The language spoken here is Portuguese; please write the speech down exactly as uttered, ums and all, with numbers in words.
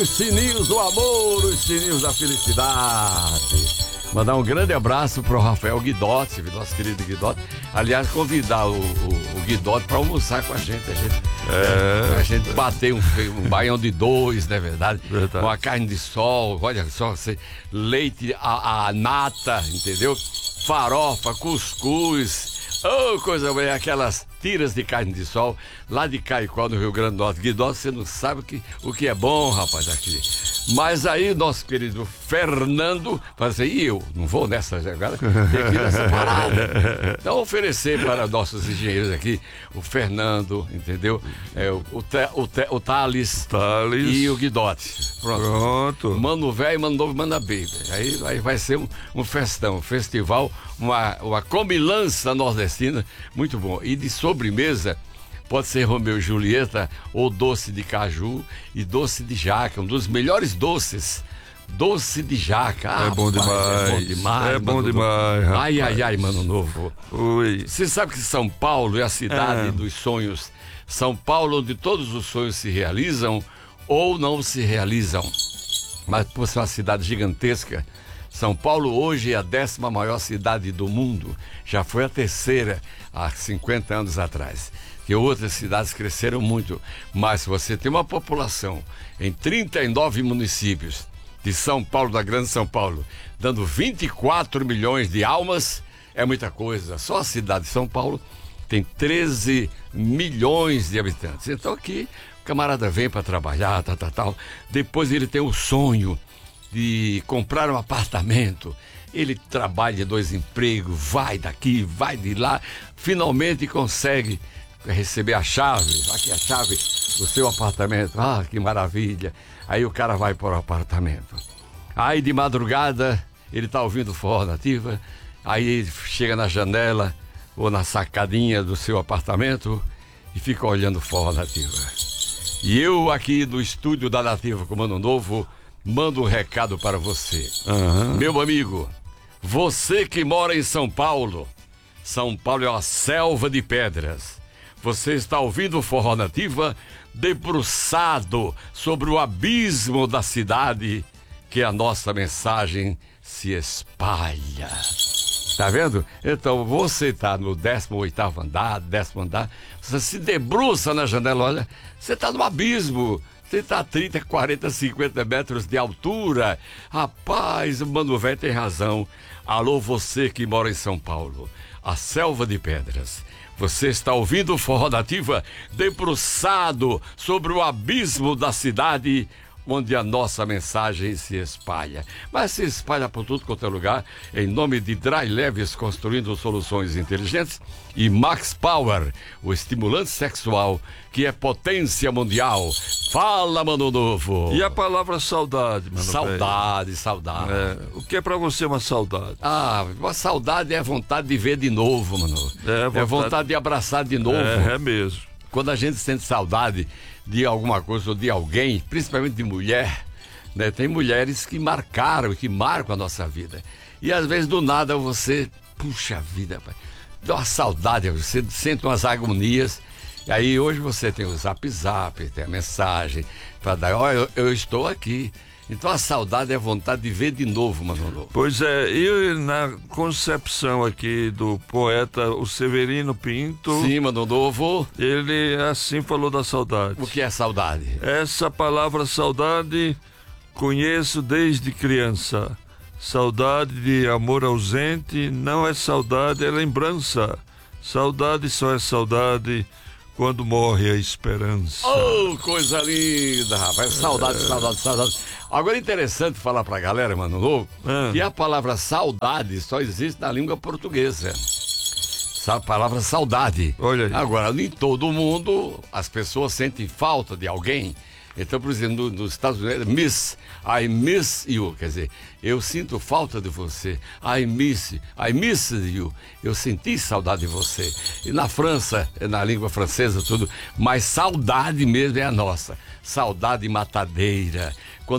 os sininhos do amor, os sininhos da felicidade. Mandar um grande abraço pro Rafael Guidotti, nosso querido Guidotti. Aliás, convidar o, o, o Guidotti para almoçar com a gente. A gente, é. a gente bater um, um baião de dois, não é verdade? verdade? Uma carne de sol, olha só, leite, a, a nata, entendeu? Farofa, cuscuz. Oh, coisa boa, aquelas tiras de carne de sol lá de Caicó, no Rio Grande do Norte. Guidotti, você não sabe o que, o que é bom, rapaz, aqui. Mas aí, nosso querido Fernando, fala assim, e eu não vou nessa agora, tem que ir nessa parada. Então, oferecer para nossos engenheiros aqui, o Fernando, entendeu? É, o, o, o, o Thales, Thales e o Guidotti. Pronto. Pronto. Mano velho, mano novo, manda bem. Aí, aí vai ser um, um festão, um festival, uma, uma comilança nordestina, muito bom. E de sobremesa, pode ser Romeu e Julieta ou doce de caju e doce de jaca, um dos melhores doces. Doce de jaca. Ah, é bom rapaz, demais. É bom demais. É bom demais, rapaz. Ai, ai, ai, mano novo. Oi. Você sabe que São Paulo é a cidade é. dos sonhos. São Paulo, onde todos os sonhos se realizam ou não se realizam. Mas por ser uma cidade gigantesca, São Paulo hoje é a décima maior cidade do mundo. Já foi a terceira há cinquenta anos atrás. Que outras cidades cresceram muito. Mas se você tem uma população em trinta e nove municípios de São Paulo, da Grande São Paulo, dando vinte e quatro milhões de almas, é muita coisa. Só a cidade de São Paulo tem treze milhões de habitantes. Então aqui o camarada vem para trabalhar, tal, tal, tal. Depois ele tem o sonho de comprar um apartamento. Ele trabalha dois empregos, vai daqui, vai de lá, finalmente consegue receber a chave, aqui a chave do seu apartamento. Ah, que maravilha. Aí o cara vai para o apartamento. Aí de madrugada ele tá ouvindo forró nativa, aí chega na janela ou na sacadinha do seu apartamento e fica olhando forró nativa. E eu aqui do estúdio da Nativa Comando Novo mando um recado para você. Uhum. Meu amigo, você que mora em São Paulo, São Paulo é uma selva de pedras. Você está ouvindo Forró Nativa, debruçado sobre o abismo da cidade, que a nossa mensagem se espalha. Tá vendo? Então você está no décimo oitavo andar, décimo andar, você se debruça na janela, olha, você está no abismo. Você está a trinta, quarenta, cinquenta metros de altura. Rapaz, o Mano Velho tem razão. Alô, você que mora em São Paulo, a selva de pedras. Você está ouvindo o Forró Nativa, debruçado sobre o abismo da cidade, onde a nossa mensagem se espalha. Mas se espalha por tudo quanto é lugar, em nome de Dry Leves, construindo soluções inteligentes, e Max Power, o estimulante sexual, que é potência mundial. Fala, Mano Novo! E a palavra saudade, Mano Saudade, velho? saudade. É, o que é pra você uma saudade? Ah, uma saudade é vontade de ver de novo, mano. É vontade, é vontade de abraçar de novo. É, é mesmo. Quando a gente sente saudade de alguma coisa ou de alguém, principalmente de mulher, né? Tem mulheres que marcaram, que marcam a nossa vida. E às vezes do nada você, puxa vida, pai, dá uma saudade, você sente umas agonias. E aí hoje você tem o Zap Zap, tem a mensagem para dar, olha, eu, eu estou aqui. Então a saudade é a vontade de ver de novo, Manolo. Pois é, e na concepção aqui do poeta, o Severino Pinto... Sim, Manolo. Ele assim falou da saudade. O que é saudade? Essa palavra saudade conheço desde criança. Saudade de amor ausente não é saudade, é lembrança. Saudade só é saudade quando morre a esperança. Oh, coisa linda, rapaz. Saudade, é. saudade, saudade. Agora é interessante falar pra galera, Mano Novo, é. que a palavra saudade só existe na língua portuguesa. A palavra saudade. Olha aí. Agora, em todo mundo, as pessoas sentem falta de alguém. Então, por exemplo, nos Estados Unidos, miss, I miss you, quer dizer, eu sinto falta de você. I miss, I miss you, eu senti saudade de você. E na França, na língua francesa, tudo, mas saudade mesmo é a nossa. Saudade matadeira. Quando